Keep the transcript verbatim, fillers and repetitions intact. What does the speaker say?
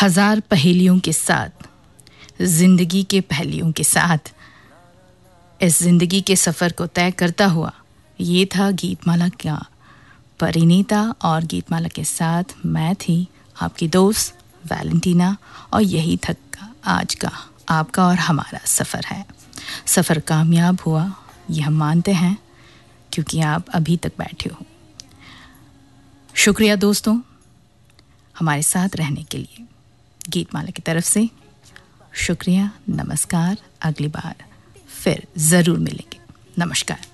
हजार पहेलियों के साथ, जिंदगी के पहेलियों के साथ इस जिंदगी के सफ़र को तय करता हुआ ये था गीतमाला का परिणीता, और गीतमाला के साथ मैं थी आपकी दोस्त वैलेंटीना, और यही तक आज का आपका और हमारा सफ़र है। सफ़र कामयाब हुआ ये हम मानते हैं क्योंकि आप अभी तक बैठे हो। शुक्रिया दोस्तों हमारे साथ रहने के लिए। गीतमाला की तरफ से शुक्रिया, नमस्कार। अगली बार फिर ज़रूर मिलेंगे। नमस्कार।